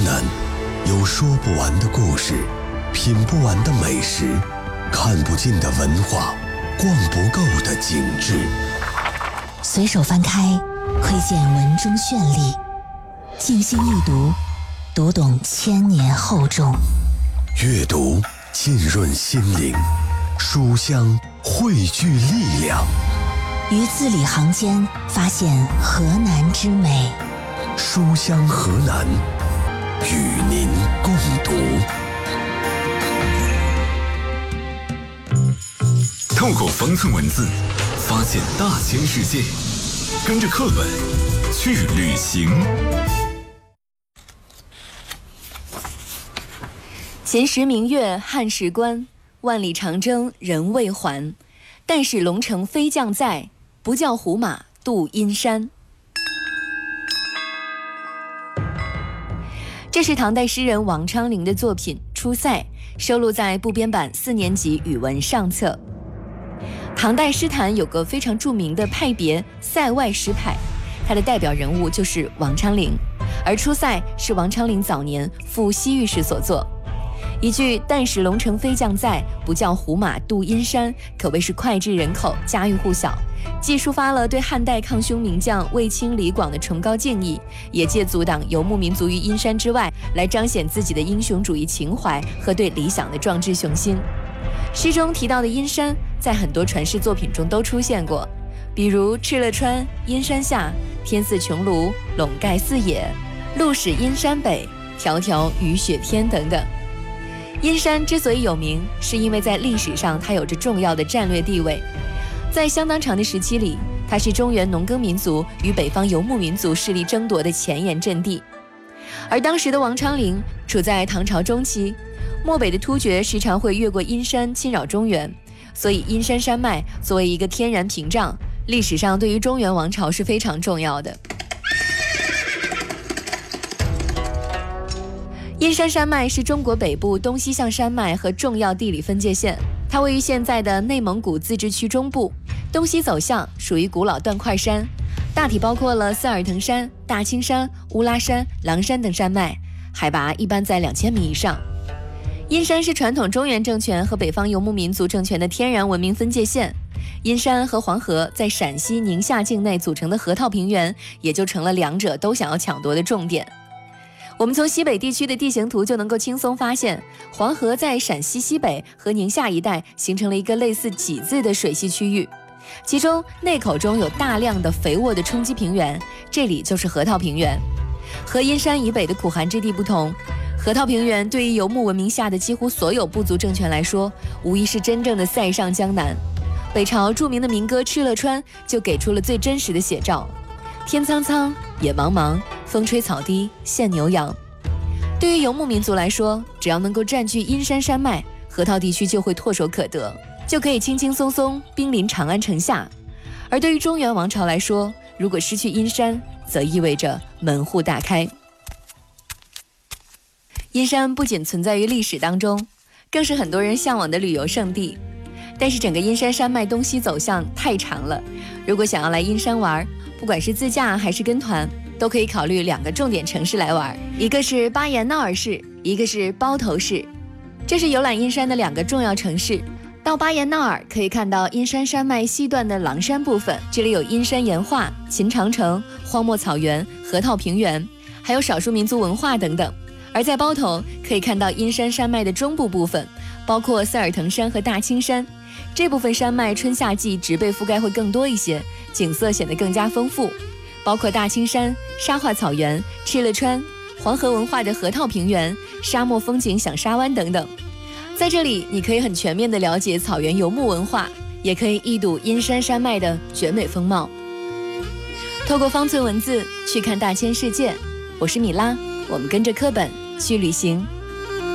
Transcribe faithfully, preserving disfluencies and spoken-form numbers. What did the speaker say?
南有说不完的故事，品不完的美食，看不尽的文化，逛不够的景致。 随手翻开，窥见文中绚丽；静心一读，读懂千年厚重。 阅读浸润心灵，书香汇聚力量。 于字里行间发现河南之美。 书香河南，与您共读。 透过方寸文字，发现大千世界，跟着课本去旅行。 前时明月汉时关，万里长征人未还。但使龙城飞将在，不教胡马度阴山。这是唐代诗人王昌龄的作品《出塞》，收录在部编版四年级语文上册。唐代诗坛有个非常著名的派别塞外诗派，他的代表人物就是王昌龄，而《出塞》是王昌龄早年赴西域时所作。一句但使龙城飞将在，不教胡马度阴山，可谓是脍炙人口，家喻户晓，既抒发了对汉代抗匈名将卫青李广的崇高敬意，也借阻挡游牧民族于阴山之外，来彰显自己的英雄主义情怀和对理想的壮志雄心。诗中提到的阴山在很多传世作品中都出现过，比如敕勒川、阴山下、天似穹庐、笼盖四野、路使阴山北、迢迢雨雪天等等。阴山之所以有名，是因为在历史上它有着重要的战略地位。在相当长的时期里，它是中原农耕民族与北方游牧民族势力争夺的前沿阵地。而当时的王昌龄处在唐朝中期，漠北的突厥时常会越过阴山侵扰中原，所以阴山山脉作为一个天然屏障，历史上对于中原王朝是非常重要的。阴山山脉是中国北部东西向山脉和重要地理分界线，它位于现在的内蒙古自治区中部，东西走向属于古老断块山，大体包括了色尔腾山、大青山、乌拉山、狼山等山脉，海拔一般在两千米以上。阴山是传统中原政权和北方游牧民族政权的天然文明分界线，阴山和黄河在陕西宁夏境内组成的河套平原，也就成了两者都想要抢夺的重点。我们从西北地区的地形图就能够轻松发现，黄河在陕西西北和宁夏一带形成了一个类似几字的水系区域，其中内口中有大量的肥沃的冲积平原，这里就是河套平原。和阴山以北的苦寒之地不同，河套平原对于游牧文明下的几乎所有部族政权来说，无疑是真正的塞上江南。北朝著名的民歌《敕勒川》就给出了最真实的写照：天苍苍，野茫茫，风吹草低见牛羊。对于游牧民族来说，只要能够占据阴山山脉，河套地区就会唾手可得，就可以轻轻松松兵临长安城下。而对于中原王朝来说，如果失去阴山，则意味着门户大开。阴山不仅存在于历史当中，更是很多人向往的旅游胜地。但是整个阴山山脉东西走向太长了，如果想要来阴山玩，不管是自驾还是跟团，都可以考虑两个重点城市来玩，一个是巴彦淖尔市，一个是包头市。这是游览阴山的两个重要城市。到巴彦淖尔可以看到阴山山脉西段的狼山部分，这里有阴山岩画、秦长城、荒漠草原、河套平原，还有少数民族文化等等。而在包头可以看到阴山山脉的中部部分，包括色尔腾山和大青山，这部分山脉春夏季植被覆盖会更多一些，景色显得更加丰富，包括大青山、沙化草原、敕勒川、黄河文化的河套平原、沙漠风景响沙湾等等。在这里你可以很全面地了解草原游牧文化，也可以一睹阴山山脉的绝美风貌。透过方寸文字去看大千世界，我是米拉，我们跟着课本去旅行。